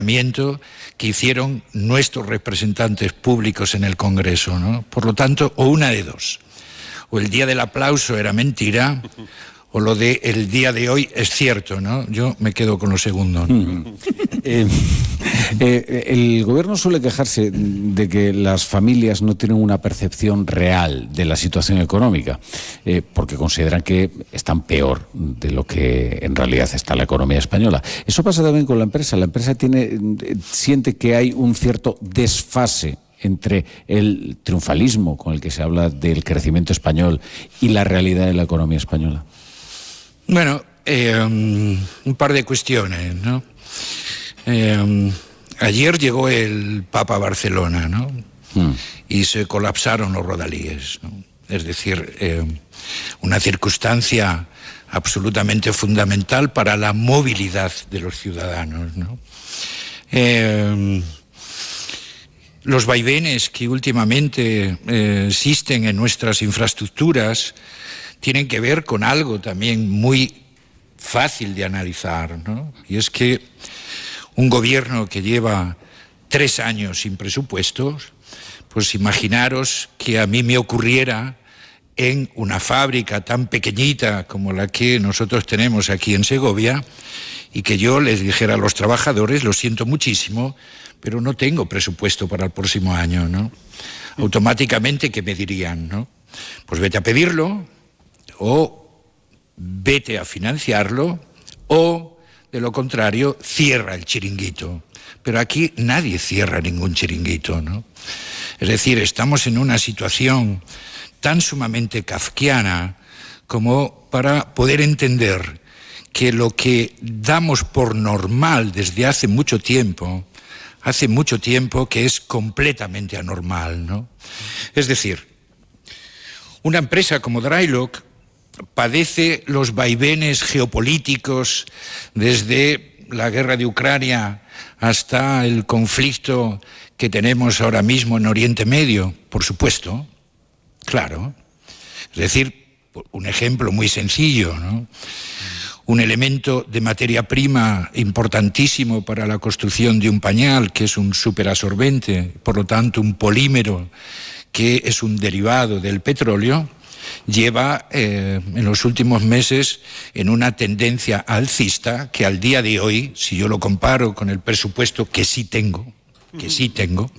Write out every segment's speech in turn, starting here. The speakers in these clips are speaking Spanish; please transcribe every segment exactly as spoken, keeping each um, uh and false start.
que hicieron nuestros representantes públicos en el Congreso, ¿no? Por lo tanto, o una de dos, o el día del aplauso era mentira, o lo de el día de hoy es cierto, ¿no? Yo me quedo con lo segundo, ¿no? Mm. eh, eh, el gobierno suele quejarse de que las familias no tienen una percepción real de la situación económica, eh, porque consideran que están peor de lo que en realidad está la economía española. Eso pasa también con la empresa. La empresa tiene, siente que hay un cierto desfase entre el triunfalismo con el que se habla del crecimiento español y la realidad de la economía española. Bueno, eh, un par de cuestiones, ¿no? Eh, ayer llegó el Papa a Barcelona, ¿no? Mm. Y se colapsaron los rodalíes, ¿no? Es decir, eh, una circunstancia absolutamente fundamental para la movilidad de los ciudadanos, ¿no? Eh, los vaivenes que últimamente eh, existen en nuestras infraestructuras tienen que ver con algo también muy fácil de analizar, ¿no? Y es que un gobierno que lleva tres años sin presupuestos, pues imaginaros que a mí me ocurriera en una fábrica tan pequeñita como la que nosotros tenemos aquí en Segovia y que yo les dijera a los trabajadores, lo siento muchísimo, pero no tengo presupuesto para el próximo año, ¿no? Automáticamente, ¿qué me dirían, no? Pues vete a pedirlo, o vete a financiarlo, o, de lo contrario, cierra el chiringuito. Pero aquí nadie cierra ningún chiringuito, ¿no? Es decir, estamos en una situación tan sumamente kafkiana como para poder entender que lo que damos por normal desde hace mucho tiempo, hace mucho tiempo que es completamente anormal, ¿no? Es decir, una empresa como Drylock padece los vaivenes geopolíticos desde la guerra de Ucrania hasta el conflicto que tenemos ahora mismo en Oriente Medio, por supuesto, claro. Es decir, un ejemplo muy sencillo, ¿no? Un elemento de materia prima importantísimo para la construcción de un pañal, que es un superabsorbente, por lo tanto un polímero que es un derivado del petróleo, lleva eh, en los últimos meses en una tendencia alcista que al día de hoy, si yo lo comparo con el presupuesto que sí tengo, que sí tengo,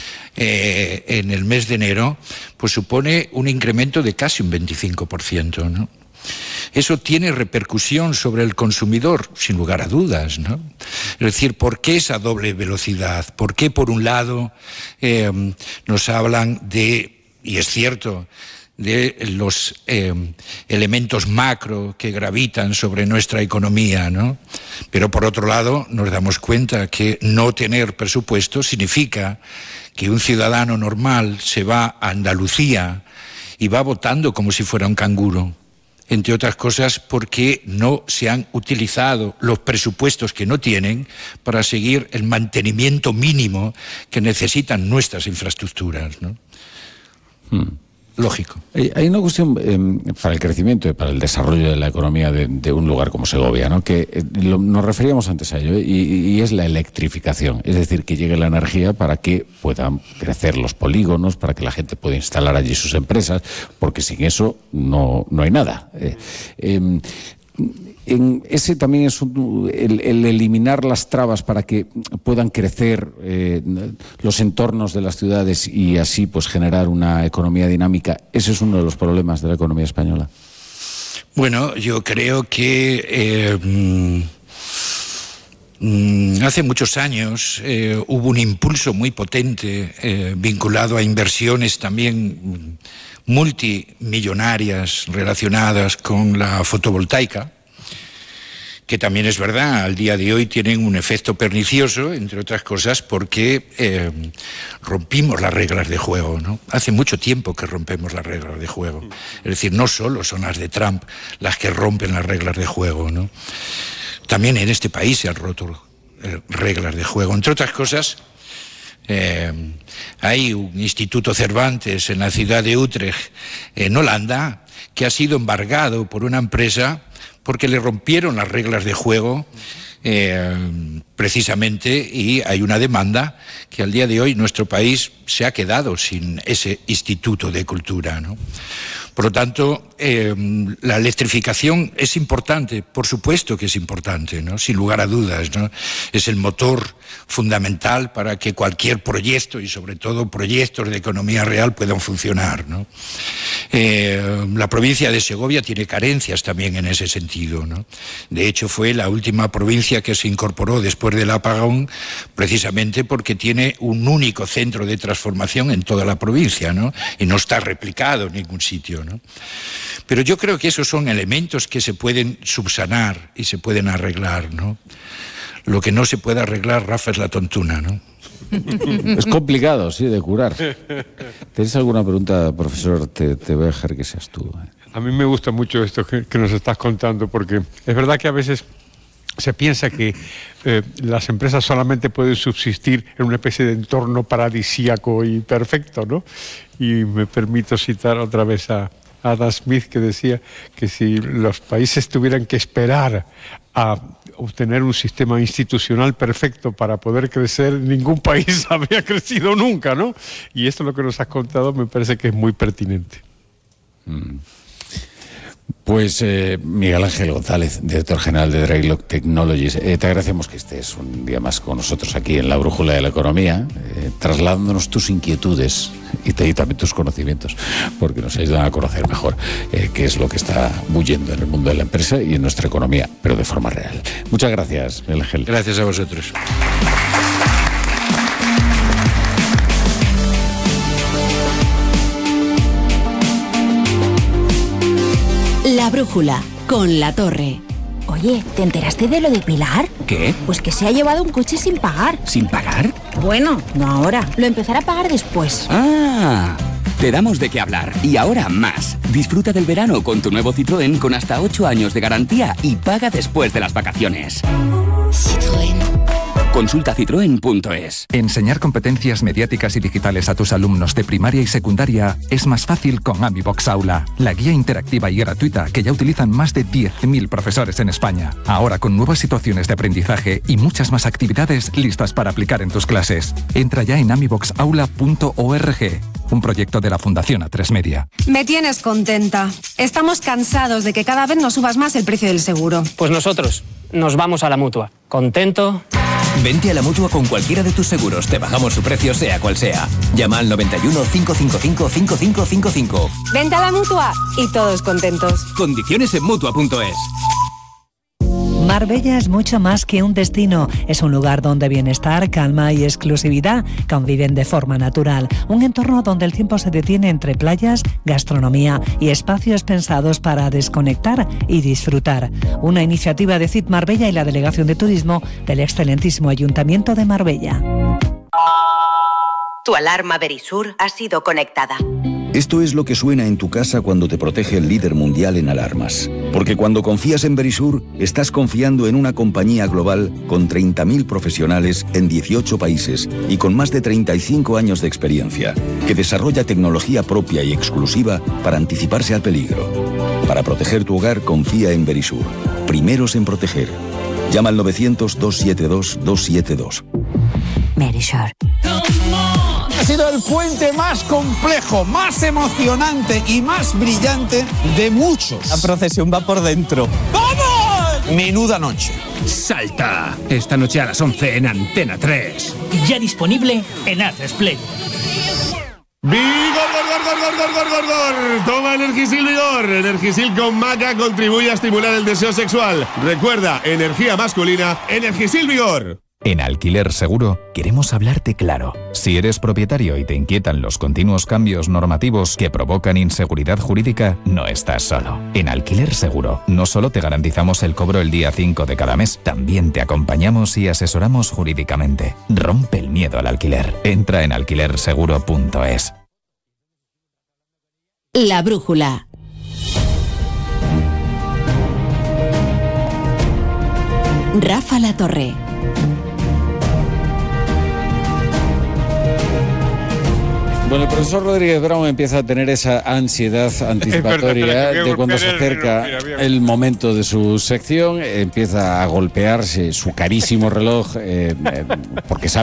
eh, en el mes de enero, pues supone un incremento de casi un veinticinco por ciento, ¿no? Eso tiene repercusión sobre el consumidor, sin lugar a dudas, ¿no? Es decir, ¿por qué esa doble velocidad? ¿Por qué, por un lado, eh, nos hablan de, y es cierto, de los eh, elementos macro que gravitan sobre nuestra economía, ¿no? Pero por otro lado nos damos cuenta que no tener presupuesto significa que un ciudadano normal se va a Andalucía y va votando como si fuera un canguro, entre otras cosas porque no se han utilizado los presupuestos que no tienen para seguir el mantenimiento mínimo que necesitan nuestras infraestructuras, ¿no? Hmm. Lógico. Hay una cuestión eh, para el crecimiento y para el desarrollo de la economía de, de un lugar como Segovia, ¿no? Que eh, lo, nos referíamos antes a ello, ¿eh? y, y es la electrificación, es decir, que llegue la energía para que puedan crecer los polígonos, para que la gente pueda instalar allí sus empresas, porque sin eso no, no hay nada. Eh, eh, En ese también es un, el, el eliminar las trabas para que puedan crecer eh, los entornos de las ciudades y así pues generar una economía dinámica. Ese es uno de los problemas de la economía española. Bueno, yo creo que eh, mm, hace muchos años eh, hubo un impulso muy potente eh, vinculado a inversiones también multimillonarias relacionadas con la fotovoltaica, que también es verdad, al día de hoy tienen un efecto pernicioso, entre otras cosas, porque eh, rompimos las reglas de juego, ¿no? Hace mucho tiempo que rompemos las reglas de juego. Es decir, no solo son las de Trump las que rompen las reglas de juego, ¿no? También en este país se han roto eh, reglas de juego. Entre otras cosas, eh, hay un Instituto Cervantes en la ciudad de Utrecht, en Holanda, que ha sido embargado por una empresa porque le rompieron las reglas de juego eh, precisamente, y hay una demanda que al día de hoy nuestro país se ha quedado sin ese instituto de cultura, ¿no? Por lo tanto, eh, la electrificación es importante, por supuesto que es importante, ¿no? Sin lugar a dudas, ¿no? Es el motor fundamental para que cualquier proyecto, y sobre todo proyectos de economía real, puedan funcionar, ¿no? Eh, la provincia de Segovia tiene carencias también en ese sentido, ¿no? De hecho, fue la última provincia que se incorporó después del apagón, precisamente porque tiene un único centro de transformación en toda la provincia, ¿no? Y no está replicado en ningún sitio, ¿no? Pero yo creo que esos son elementos que se pueden subsanar y se pueden arreglar, ¿no? Lo que no se puede arreglar, Rafa, es la tontuna, ¿no? Es complicado, sí, de curar. ¿Tienes alguna pregunta, profesor? Te, te voy a dejar que seas tú. A mí me gusta mucho esto que, que nos estás contando, porque es verdad que a veces se piensa que eh, las empresas solamente pueden subsistir en una especie de entorno paradisíaco y perfecto, ¿no? Y me permito citar otra vez a Adam Smith, que decía que si los países tuvieran que esperar a obtener un sistema institucional perfecto para poder crecer, ningún país habría crecido nunca, ¿no? Y esto, lo que nos has contado, me parece que es muy pertinente. Mm. Pues eh, Miguel Ángel González, director general de Draylock Technologies, eh, te agradecemos que estés un día más con nosotros aquí en la Brújula de la Economía, eh, trasladándonos tus inquietudes y, te, y también tus conocimientos, porque nos ayudan a conocer mejor eh, qué es lo que está bullendo en el mundo de la empresa y en nuestra economía, pero de forma real. Muchas gracias, Miguel Ángel. Gracias a vosotros. La Brújula, con La Torre. Oye, ¿te enteraste de lo de Pilar? ¿Qué? Pues que se ha llevado un coche sin pagar. ¿Sin pagar? Bueno, no ahora. Lo empezará a pagar después. ¡Ah! Te damos de qué hablar. Y ahora más. Disfruta del verano con tu nuevo Citroën con hasta ocho años de garantía y paga después de las vacaciones. Citroën. Consulta citroen punto es. Enseñar competencias mediáticas y digitales a tus alumnos de primaria y secundaria es más fácil con AmiBox Aula, la guía interactiva y gratuita que ya utilizan más de diez mil profesores en España. Ahora con nuevas situaciones de aprendizaje y muchas más actividades listas para aplicar en tus clases. Entra ya en amibox aula punto org, un proyecto de la Fundación A tres Media. Me tienes contenta. Estamos cansados de que cada vez nos subas más el precio del seguro. Pues nosotros nos vamos a la Mutua. Contento. Vente a la Mutua con cualquiera de tus seguros. Te bajamos su precio, sea cual sea. Llama al noventa y uno, cinco cinco cinco, cinco cinco cinco cinco. Vente a la Mutua y todos contentos. Condiciones en mutua punto es. Marbella es mucho más que un destino. Es un lugar donde bienestar, calma y exclusividad conviven de forma natural. Un entorno donde el tiempo se detiene entre playas, gastronomía y espacios pensados para desconectar y disfrutar. Una iniciativa de C I T Marbella y la Delegación de Turismo del excelentísimo Ayuntamiento de Marbella. Tu alarma Verisur ha sido conectada. Esto es lo que suena en tu casa cuando te protege el líder mundial en alarmas. Porque cuando confías en Verisur, estás confiando en una compañía global con treinta mil profesionales en dieciocho países y con más de treinta y cinco años de experiencia, que desarrolla tecnología propia y exclusiva para anticiparse al peligro. Para proteger tu hogar, confía en Verisur. Primeros en proteger. Llama al novecientos, doscientos setenta y dos, doscientos setenta y dos. Verisur. Ha sido el puente más complejo, más emocionante y más brillante de muchos. La procesión va por dentro. ¡Vamos! Menuda noche. Salta. Esta noche a las once en Antena tres. Ya disponible en A tres Play. ¡Vigor, gor, gor, gor, gor, gor, gor, gor! Toma Energisil Vigor. Energisil con maca contribuye a estimular el deseo sexual. Recuerda, energía masculina, Energisil Vigor. En Alquiler Seguro queremos hablarte claro. Si eres propietario y te inquietan los continuos cambios normativos que provocan inseguridad jurídica, no estás solo. En Alquiler Seguro no solo te garantizamos el cobro el día cinco de cada mes, también te acompañamos y asesoramos jurídicamente. Rompe el miedo al alquiler. Entra en alquiler seguro punto es. La Brújula. Rafa La Torre. Bueno, el profesor Rodríguez Brown empieza a tener esa ansiedad anticipatoria verdad, de cuando se acerca el, reloj, el momento de su sección, empieza a golpearse su carísimo reloj, eh, eh, porque sabe